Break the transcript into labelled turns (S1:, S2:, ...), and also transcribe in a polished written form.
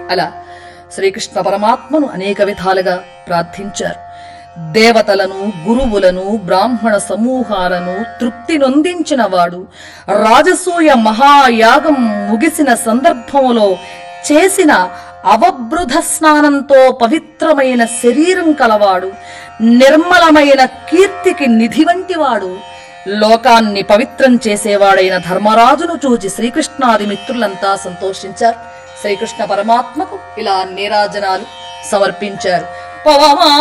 S1: అలా శ్రీకృష్ణ పరమాత్మను అనేక విధాలుగా ప్రార్థించారు. దేవతలను, గురువులను, బ్రాహ్మణ సమూహాలను తృప్తి నొందించిన వాడు, రాజసూయ మహాయాగం ముగిసిన సందర్భంలో చేసిన అవబృధ స్నానంతో పవిత్రమైన శరీరం కలవాడు, నిర్మలమైన కీర్తికి నిధి వంటివాడు, లోకాన్ని పవిత్రం చేసేవాడైన ధర్మరాజును చూచి శ్రీకృష్ణాది మిత్రులంతా సంతోషించారు. శ్రీకృష్ణ పరమాత్మకు ఇలా నీరాజనాలు సమర్పించారు.